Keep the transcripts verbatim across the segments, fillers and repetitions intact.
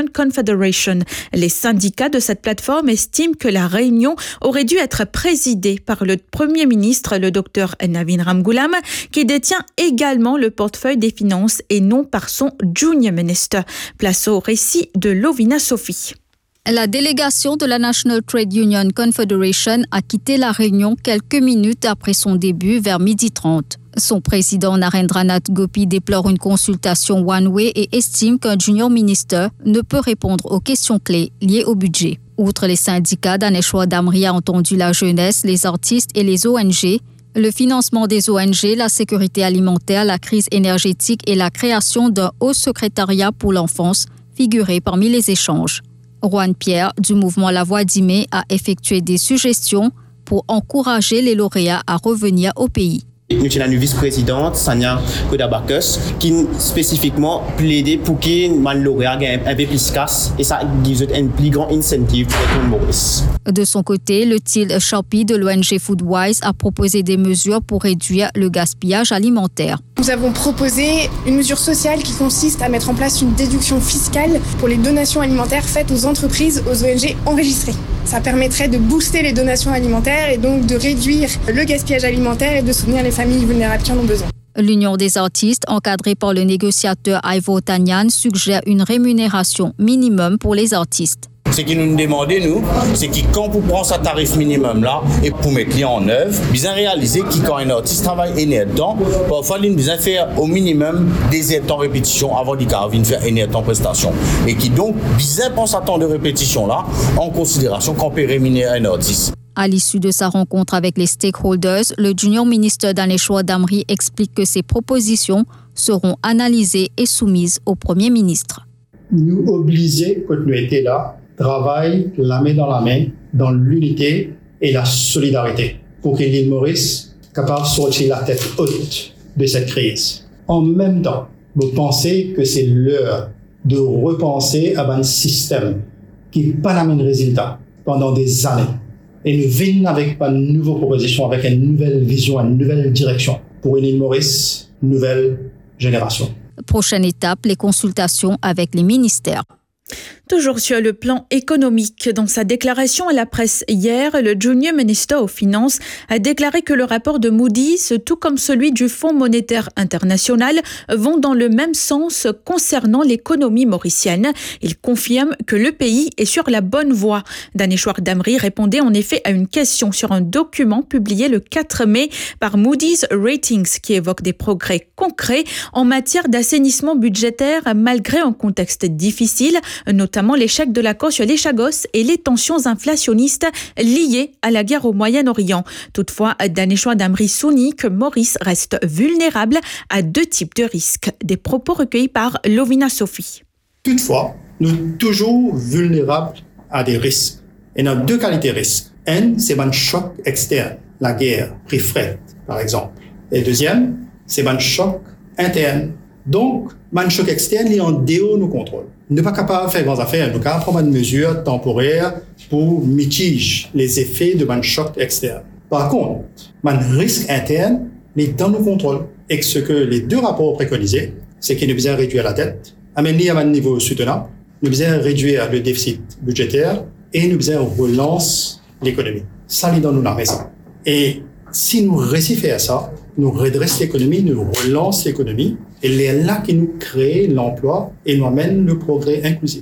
Confederation. Les syndicats de cette plateforme estiment que la réunion aurait dû être présidée par le Premier ministre, le docteur Navin Ramgoolam, qui détient également le portefeuille des finances et non par son junior minister. Place au récit de Lovina Sophie. La délégation de la National Trade Union Confederation a quitté la réunion quelques minutes après son début vers midi trente. Son président Narendranath Gopi déplore une consultation one-way et estime qu'un junior minister ne peut répondre aux questions clés liées au budget. Outre les syndicats, Daneshwar Damri a entendu la jeunesse, les artistes et les O N G. Le financement des O N G, la sécurité alimentaire, la crise énergétique et la création d'un haut secrétariat pour l'enfance figuraient parmi les échanges. Juan Pierre, du mouvement La Voix d'Imé, a effectué des suggestions pour encourager les lauréats à revenir au pays. Nous avons une vice-présidente, Sanya Kodabakus, qui spécifiquement plaidait pour que les lauréats aient un peu plus casse et ça give un plus grand incentive pour tout le Maurice. De son côté, le Til Sharpie de l'O N G Foodwise a proposé des mesures pour réduire le gaspillage alimentaire. Nous avons proposé une mesure sociale qui consiste à mettre en place une déduction fiscale pour les donations alimentaires faites aux entreprises, aux O N G enregistrées. Ça permettrait de booster les donations alimentaires et donc de réduire le gaspillage alimentaire et de soutenir les familles vulnérables qui en ont besoin. L'Union des artistes, encadrée par le négociateur Ivo Tanyan, suggère une rémunération minimum pour les artistes. Ce qui nous demande, nous, c'est que quand vous prenez ce tarif minimum là et pour mettre en œuvre, bien réaliser que quand un artiste travaille énormément de temps, parfois il besoin faire au minimum des heures de temps de répétition avant d'y faire énormément de temps de prestation. Et qui donc bien pense à temps de répétition là en considération qu'on peut rémunérer un artiste. À l'issue de sa rencontre avec les stakeholders, le junior ministre Daneshwar Damri explique que ces propositions seront analysées et soumises au Premier ministre. Nous obliger, quand nous étions là, travaille la main dans la main, dans l'unité et la solidarité, pour que l'île Maurice soit capable de sortir la tête haute de cette crise. En même temps, vous pensez que c'est l'heure de repenser à un système qui n'a pas la même résultat pendant des années. Et nous venons avec une nouvelle proposition, avec une nouvelle vision, une nouvelle direction pour une île Maurice, une nouvelle génération. Prochaine étape, les consultations avec les ministères. Toujours sur le plan économique, dans sa déclaration à la presse hier, le Junior Minister aux Finances a déclaré que le rapport de Moody's, tout comme celui du Fonds monétaire international, vont dans le même sens concernant l'économie mauricienne. Il confirme que le pays est sur la bonne voie. Daneshwar Damri répondait en effet à une question sur un document publié le quatre mai par Moody's Ratings qui évoque des progrès concrets en matière d'assainissement budgétaire malgré un contexte difficile, notamment l'échec de l'accord sur les Chagos et les tensions inflationnistes liées à la guerre au Moyen-Orient. Toutefois, Daneshwar Damri souligne que Maurice reste vulnérable à deux types de risques. Des propos recueillis par Lovina Sophie. Toutefois, nous sommes toujours vulnérables à des risques. Et nous avons deux qualités de risques. Un, c'est un choc externe, la guerre, prix fret, par exemple. Et deuxième, c'est un choc interne. Donc, un choc externe est en dehors de nos contrôles. Nous ne sommes pas capables de faire grandes affaires. Nous sommes capables de prendre une mesure temporaire pour mitiger les effets de un choc externe. Par contre, un risque interne est dans nos contrôles. Et ce que les deux rapports préconisaient, c'est qu'il nous besoin de réduire la dette, amener à un niveau soutenable, nous besoin de réduire le déficit budgétaire et nous besoin de relancer l'économie. Ça, c'est dans nos maison. Et si nous réussissons à faire ça, nous redressons l'économie, nous relançons l'économie, et c'est là qui nous crée l'emploi et nous amène le progrès inclusif.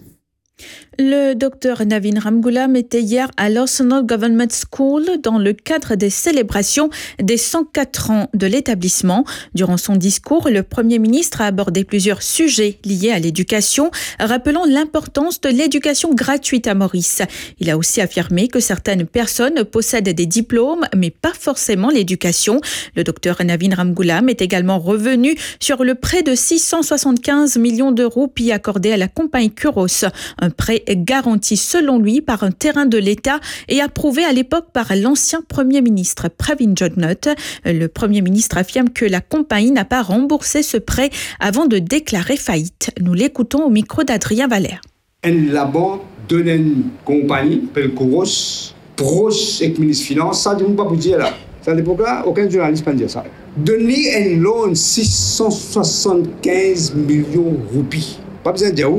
Le docteur Navin Ramgoolam était hier à l'Arsenal Government School dans le cadre des célébrations des cent quatre ans de l'établissement. Durant son discours, le Premier ministre a abordé plusieurs sujets liés à l'éducation, rappelant l'importance de l'éducation gratuite à Maurice. Il a aussi affirmé que certaines personnes possèdent des diplômes, mais pas forcément l'éducation. Le docteur Navin Ramgoolam est également revenu sur le prêt de six cent soixante-quinze millions d'euros puis accordé à la compagnie Kuros, un prêt garanti selon lui par un terrain de l'État et approuvé à l'époque par l'ancien Premier ministre Pravin Jugnauth. Le Premier ministre affirme que la compagnie n'a pas remboursé ce prêt avant de déclarer faillite. Nous l'écoutons au micro d'Adrien Valère. Un labo donne une compagnie, appelle Kuros, proche avec le ministre des Finances, ça ne pas vous dire là. À l'époque là, aucun journaliste ne peut dire ça. Donner un loan six cent soixante-quinze millions de roupies. Pas besoin de dire où.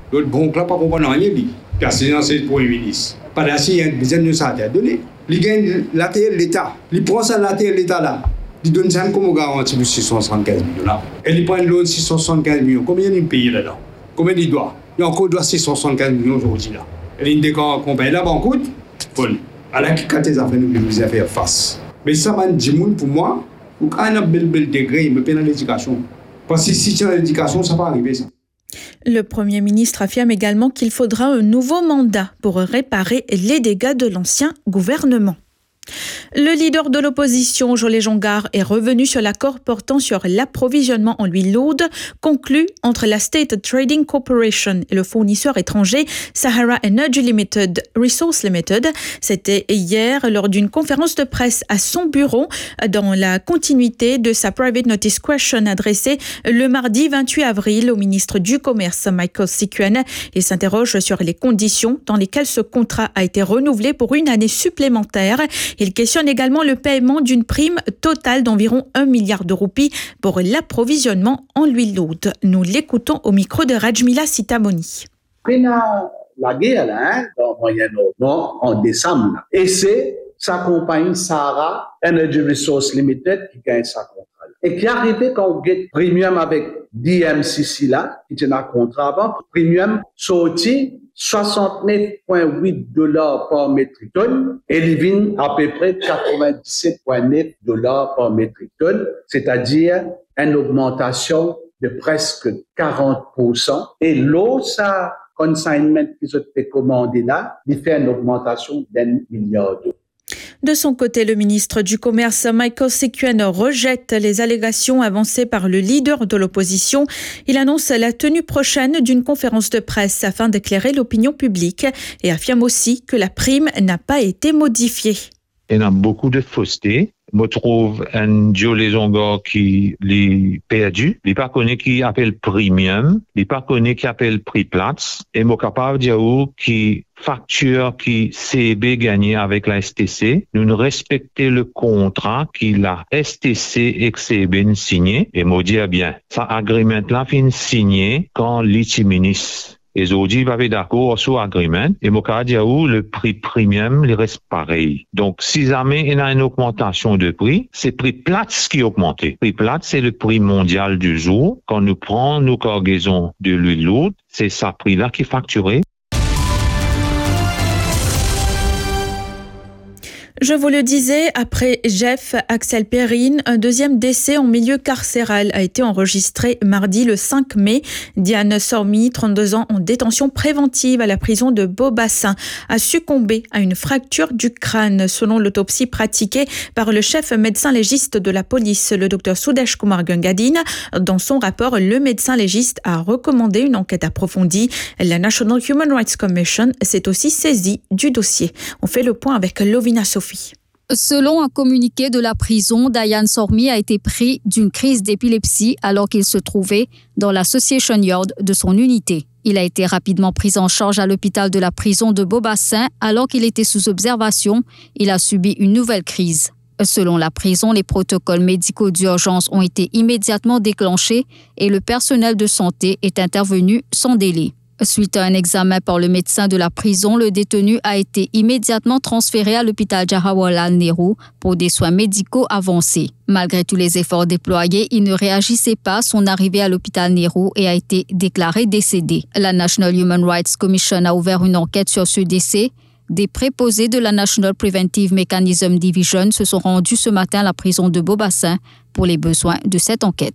L'autre bon là pas comprendre rien dit. Parce que c'est pour le ministre. Par là il y a une dizaine de ça à donner. Il gagne la terre l'État. Il prend ça la terre l'État là. Il donne ça comme garantie pour six cent soixante-quinze millions là. Et il prend l'autre six cent soixante-quinze millions. Combien il paye là-dedans? Combien il doit? Il y a encore doit six cent soixante-quinze millions aujourd'hui là. Et il dit qu'on paye là banque coûte. Bon, à la qui quand les affaires nous les affaires face. Mais ça m'a dit pour moi, ou quand on a un bel bel degré, il me paye dans l'éducation. Parce que si tu as l'éducation, ça va arriver ça. Le Premier ministre affirme également qu'il faudra un nouveau mandat pour réparer les dégâts de l'ancien gouvernement. Le leader de l'opposition, Jolet Jongar, est revenu sur l'accord portant sur l'approvisionnement en huile lourde conclu entre la State Trading Corporation et le fournisseur étranger Sahara Energy Limited Resource Limited. C'était hier lors d'une conférence de presse à son bureau dans la continuité de sa private notice question adressée le mardi vingt-huit avril au ministre du Commerce Michael Sikuen. Il s'interroge sur les conditions dans lesquelles ce contrat a été renouvelé pour une année supplémentaire. Il questionne également le paiement d'une prime totale d'environ un milliard de roupies pour l'approvisionnement en huile lourde. Nous l'écoutons au micro de Rajmila Sitamoni. La guerre là, hein, dans le Moyen-Orient en décembre. Là. Et c'est sa compagnie Sahara Energy Resource Limited qui gagne sa contrat. Et qui est arrivé quand on get premium avec D M C C là, qui était un contrat avant, premium sorti soixante-neuf virgule huit dollars par métrique tonne et il vient à peu près quatre-vingt-dix-sept virgule neuf dollars par métrique tonne, c'est-à-dire une augmentation de presque quarante pour cent. Et l'eau, ça, consignment qu'ils ont fait commander là, il fait une augmentation d'un milliard d'euros. De son côté, le ministre du Commerce, Michael Sikuen, rejette les allégations avancées par le leader de l'opposition. Il annonce la tenue prochaine d'une conférence de presse afin d'éclairer l'opinion publique et affirme aussi que la prime n'a pas été modifiée. Il y a beaucoup de fausseté. Je trouve un Jolet Jongar qui l'est perdu. Il n'est pas connu qui appelle premium. Il n'est pas connu qui appelle prix plate. Et je suis capable de dire qui facture qui C B gagné avec la S T C. Nous ne respectons le contrat que la S T C et C B signé. Et je dis bien, ça agreement là fin signé quand l'I-ministre. Et aujourd'hui, ils avaient d'accord sur l'agreement. Et mon cas, le prix premium, il reste pareil. Donc, si jamais il y a une augmentation de prix, c'est le prix plate qui a augmenté. Le prix plate, c'est le prix mondial du jour. Quand nous prenons nos cargaisons de l'huile lourde, c'est ce prix-là qui est facturé. Je vous le disais, après Jeff Axel Perrine, un deuxième décès en milieu carcéral a été enregistré mardi le cinq mai. Diane Sormi, trente-deux ans, en détention préventive à la prison de Beaubassin, a succombé à une fracture du crâne, selon l'autopsie pratiquée par le chef médecin légiste de la police, le docteur Sudesh Kumar Gangadine. Dans son rapport, le médecin légiste a recommandé une enquête approfondie. La National Human Rights Commission s'est aussi saisie du dossier. On fait le point avec Lovina Sophie. Selon un communiqué de la prison, Diane Sormi a été pris d'une crise d'épilepsie alors qu'il se trouvait dans l'association yard de son unité. Il a été rapidement pris en charge à l'hôpital de la prison de Beaubassin alors qu'il était sous observation. Il a subi une nouvelle crise. Selon la prison, les protocoles médicaux d'urgence ont été immédiatement déclenchés et le personnel de santé est intervenu sans délai. Suite à un examen par le médecin de la prison, le détenu a été immédiatement transféré à l'hôpital Jawaharlal Nehru pour des soins médicaux avancés. Malgré tous les efforts déployés, il ne réagissait pas à son arrivée à l'hôpital Nehru et a été déclaré décédé. La National Human Rights Commission a ouvert une enquête sur ce décès. Des préposés de la National Preventive Mechanism Division se sont rendus ce matin à la prison de Beaubassin pour les besoins de cette enquête.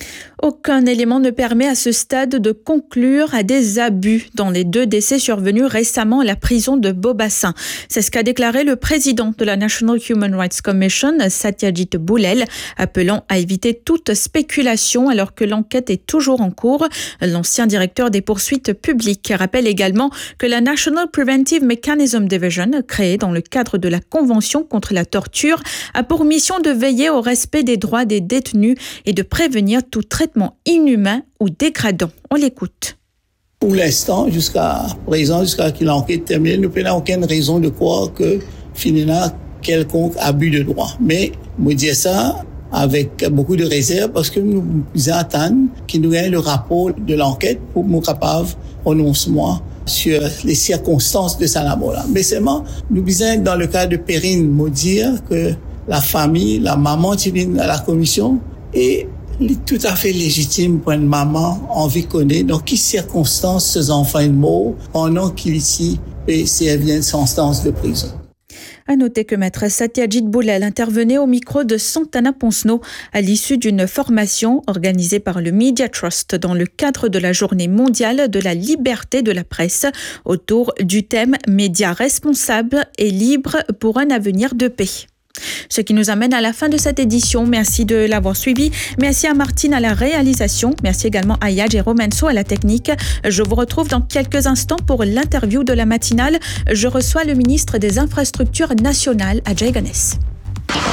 Aucun élément ne permet à ce stade de conclure à des abus dans les deux décès survenus récemment à la prison de Beaubassin. C'est ce qu'a déclaré le président de la National Human Rights Commission, Satyajit Boulel, appelant à éviter toute spéculation alors que l'enquête est toujours en cours. L'ancien directeur des poursuites publiques rappelle également que la National Preventive Mechanism Division, créée dans le cadre de la Convention contre la torture, a pour mission de veiller au respect des droits des détenus et de prévenir tout traitement inhumain ou dégradant. On l'écoute. Pour l'instant, jusqu'à présent, jusqu'à ce que l'enquête termine, nous n'avons aucune raison de croire que finalement quelconque abus de droit. Mais, je dis ça avec beaucoup de réserve parce que nous attendons qu'il nous ait le rapport de l'enquête pour nous capables prononcement sur les circonstances de sa mort. Mais seulement, nous disons dans le cas de Perrine, nous dire que la famille, la maman qui vient à la commission est tout à fait légitime pour une maman envie de connaître dans quelles circonstances ces enfants sont morts pendant qu'il ici peut servir une sentence de prison. À noter que maître Satyajit Boulel intervenait au micro de Santana Ponsno à l'issue d'une formation organisée par le Media Trust dans le cadre de la Journée mondiale de la liberté de la presse autour du thème « Médias responsables et libres pour un avenir de paix ». Ce qui nous amène à la fin de cette édition. Merci de l'avoir suivi. Merci à Martine à la réalisation. Merci également à Yad et Romenso à la technique. Je vous retrouve dans quelques instants pour l'interview de la matinale. Je reçois le ministre des Infrastructures nationales, Ajay Ganes.